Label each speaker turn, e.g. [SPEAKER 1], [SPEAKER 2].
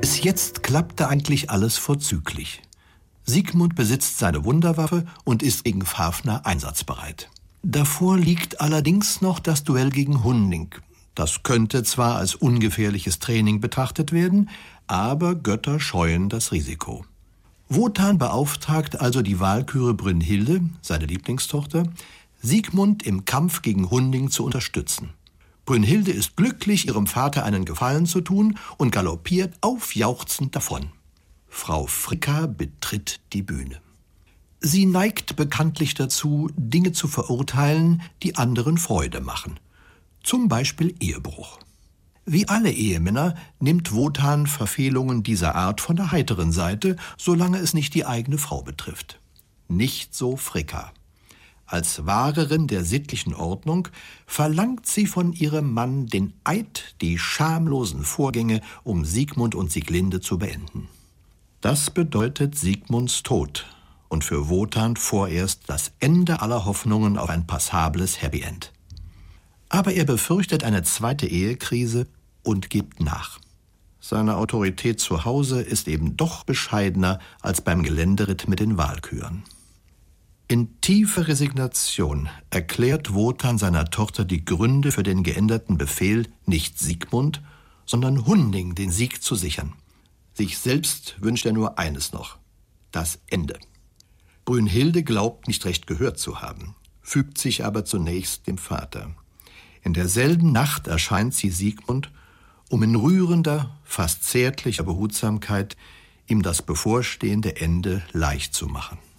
[SPEAKER 1] Bis jetzt klappte eigentlich alles vorzüglich. Siegmund besitzt seine Wunderwaffe und ist gegen Fafner einsatzbereit. Davor liegt allerdings noch das Duell gegen Hunding. Das könnte zwar als ungefährliches Training betrachtet werden, aber Götter scheuen das Risiko. Wotan beauftragt also die Walküre Brünnhilde, seine Lieblingstochter, Siegmund im Kampf gegen Hunding zu unterstützen. Brünnhilde ist glücklich, ihrem Vater einen Gefallen zu tun und galoppiert aufjauchzend davon. Frau Fricka betritt die Bühne. Sie neigt bekanntlich dazu, Dinge zu verurteilen, die anderen Freude machen. Zum Beispiel Ehebruch. Wie alle Ehemänner nimmt Wotan Verfehlungen dieser Art von der heiteren Seite, solange es nicht die eigene Frau betrifft. Nicht so Fricka. Als Wahrerin der sittlichen Ordnung verlangt sie von ihrem Mann den Eid, die schamlosen Vorgänge um Siegmund und Sieglinde zu beenden. Das bedeutet Siegmunds Tod und für Wotan vorerst das Ende aller Hoffnungen auf ein passables Happy End. Aber er befürchtet eine zweite Ehekrise und gibt nach. Seine Autorität zu Hause ist eben doch bescheidener als beim Geländeritt mit den Walküren. In tiefer Resignation erklärt Wotan seiner Tochter die Gründe für den geänderten Befehl, nicht Siegmund, sondern Hunding den Sieg zu sichern. Sich selbst wünscht er nur eines noch: das Ende. Brünnhilde glaubt, nicht recht gehört zu haben, fügt sich aber zunächst dem Vater. In derselben Nacht erscheint sie Siegmund, um in rührender, fast zärtlicher Behutsamkeit ihm das bevorstehende Ende leicht zu machen.